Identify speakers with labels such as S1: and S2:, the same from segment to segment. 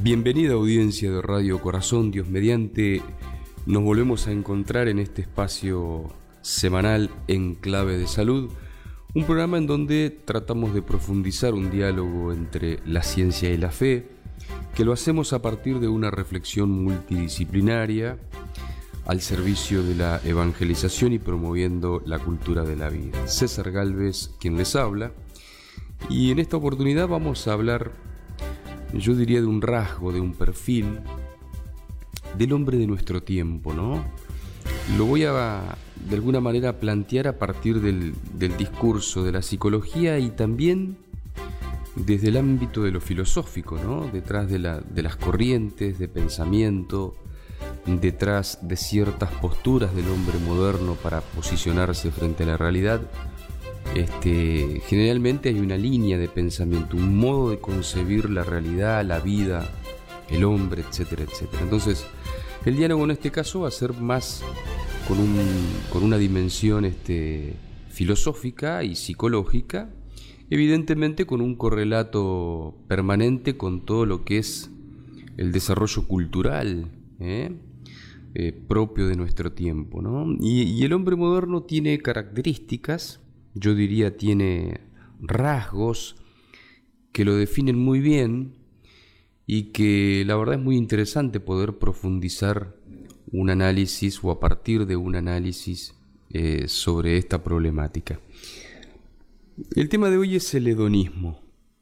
S1: Bienvenida audiencia de Radio Corazón, Dios mediante. Nos volvemos a encontrar en este espacio semanal en Clave de Salud, un programa en donde tratamos de profundizar un diálogo entre la ciencia y la fe, que lo hacemos a partir de una reflexión multidisciplinaria al servicio de la evangelización y promoviendo la cultura de la vida. César Gálvez, quien les habla, y en esta oportunidad vamos a hablar, yo diría, de un rasgo, de un perfil del hombre de nuestro tiempo, ¿no? Lo voy a, de alguna manera, plantear a partir del discurso de la psicología y también desde el ámbito de lo filosófico, ¿no? Detrás de las corrientes de pensamiento, detrás de ciertas posturas del hombre moderno para posicionarse frente a la realidad. Generalmente hay una línea de pensamiento, un modo de concebir la realidad, la vida, el hombre, etcétera, etcétera. Entonces, el diálogo en este caso va a ser más con una dimensión filosófica y psicológica, evidentemente con un correlato permanente con todo lo que es el desarrollo cultural propio de nuestro tiempo, ¿no? Y el hombre moderno tiene características, yo diría tiene rasgos que lo definen muy bien y que la verdad es muy interesante poder profundizar un análisis o a partir de un análisis sobre esta problemática. El tema de hoy es el hedonismo.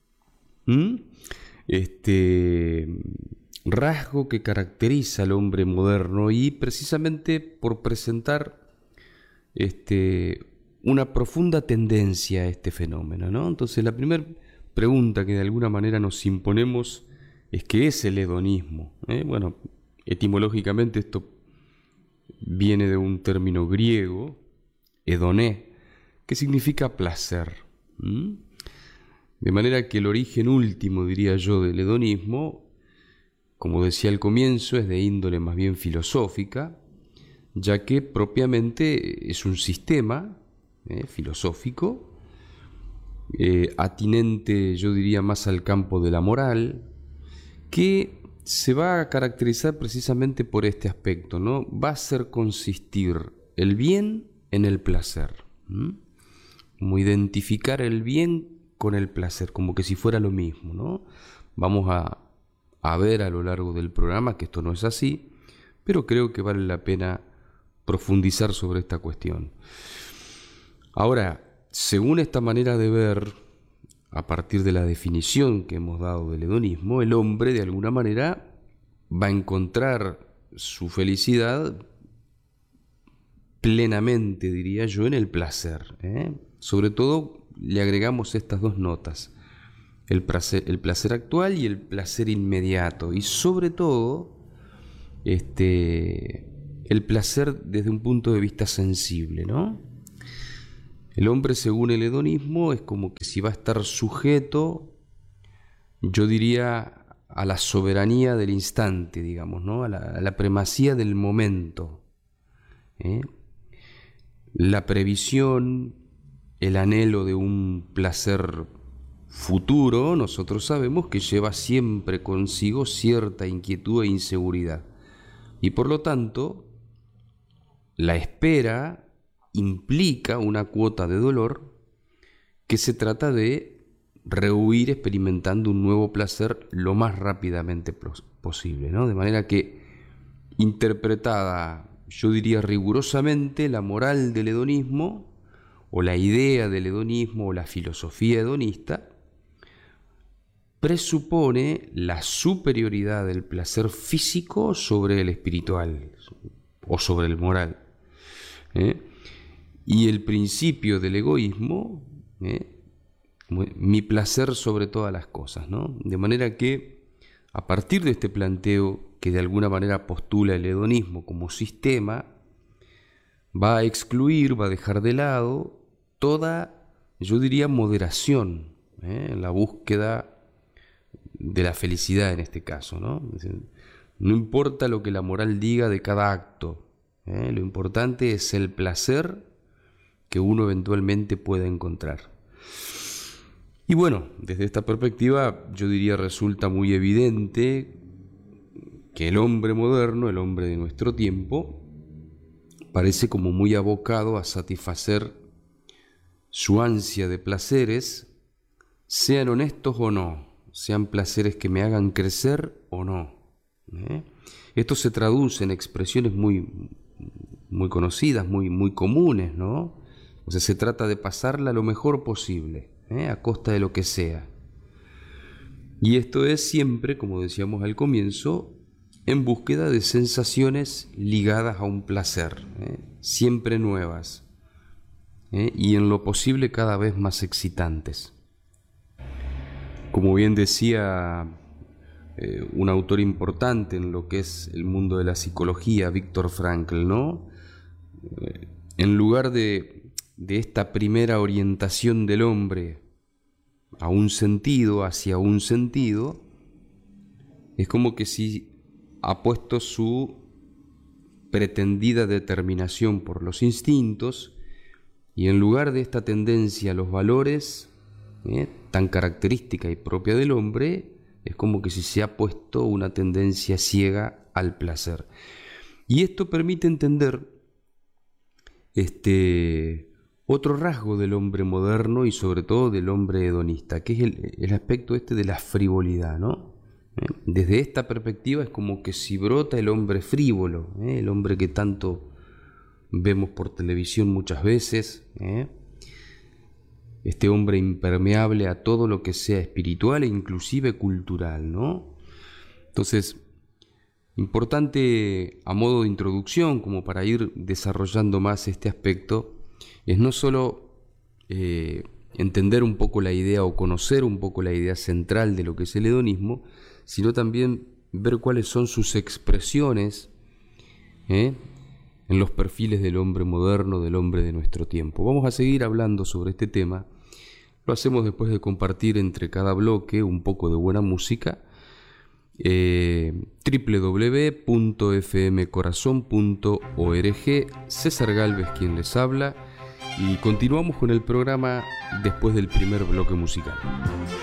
S1: Rasgo que caracteriza al hombre moderno y precisamente por presentar una profunda tendencia a este fenómeno, ¿no? Entonces la primera pregunta que de alguna manera nos imponemos es ¿qué es el hedonismo? Bueno, etimológicamente esto viene de un término griego, hedoné, que significa placer. De manera que el origen último, diría yo, del hedonismo, como decía al comienzo, es de índole más bien filosófica, ya que propiamente es un sistema filosófico, atinente, yo diría, más al campo de la moral, que se va a caracterizar precisamente por este aspecto, ¿no? Va a hacer consistir el bien en el placer, como identificar el bien con el placer, como que si fuera lo mismo, ¿no? Vamos a ver a lo largo del programa que esto no es así, pero creo que vale la pena profundizar sobre esta cuestión. Ahora, según esta manera de ver, a partir de la definición que hemos dado del hedonismo, el hombre de alguna manera va a encontrar su felicidad plenamente, diría yo, en el placer. Sobre todo le agregamos estas dos notas, el placer actual y el placer inmediato, y sobre todo el placer desde un punto de vista sensible, ¿no? El hombre, según el hedonismo, es como que si va a estar sujeto, yo diría, a la soberanía del instante, digamos, ¿no? A la primacía del momento. La previsión, el anhelo de un placer futuro, nosotros sabemos que lleva siempre consigo cierta inquietud e inseguridad. Y por lo tanto, la espera implica una cuota de dolor que se trata de rehuir experimentando un nuevo placer lo más rápidamente posible, ¿no? De manera que, interpretada, yo diría rigurosamente, la moral del hedonismo, o la idea del hedonismo, o la filosofía hedonista, presupone la superioridad del placer físico sobre el espiritual, o sobre el moral. Y el principio del egoísmo, mi placer sobre todas las cosas, ¿no? De manera que, a partir de este planteo que de alguna manera postula el hedonismo como sistema, va a excluir, va a dejar de lado toda, yo diría, moderación, en la búsqueda de la felicidad en este caso, ¿no? No importa lo que la moral diga de cada acto, lo importante es el placer que uno eventualmente pueda encontrar. Y bueno, desde esta perspectiva yo diría resulta muy evidente que el hombre moderno, el hombre de nuestro tiempo, parece como muy abocado a satisfacer su ansia de placeres, sean honestos o no, sean placeres que me hagan crecer o no. Esto se traduce en expresiones muy conocidas, muy comunes, ¿no? O sea, se trata de pasarla lo mejor posible, a costa de lo que sea. Y esto es siempre, como decíamos al comienzo, en búsqueda de sensaciones ligadas a un placer, siempre nuevas, y en lo posible cada vez más excitantes. Como bien decía un autor importante en lo que es el mundo de la psicología, Viktor Frankl, ¿no? En lugar de esta primera orientación del hombre a un sentido, hacia un sentido, es como que si ha puesto su pretendida determinación por los instintos, y en lugar de esta tendencia a los valores, tan característica y propia del hombre, es como que si se ha puesto una tendencia ciega al placer. Y esto permite entender otro rasgo del hombre moderno y sobre todo del hombre hedonista, que es el aspecto de la frivolidad, ¿no? Desde esta perspectiva es como que si brota el hombre frívolo, el hombre que tanto vemos por televisión muchas veces, este hombre impermeable a todo lo que sea espiritual e inclusive cultural, ¿no? Entonces, importante a modo de introducción, como para ir desarrollando más este aspecto, es no solo entender un poco la idea o conocer un poco la idea central de lo que es el hedonismo, sino también ver cuáles son sus expresiones en los perfiles del hombre moderno, del hombre de nuestro tiempo. Vamos a seguir hablando sobre este tema. Lo hacemos después de compartir entre cada bloque un poco de buena música. www.fmcorazon.org. César Gálvez quien les habla, y continuamos con el programa después del primer bloque musical.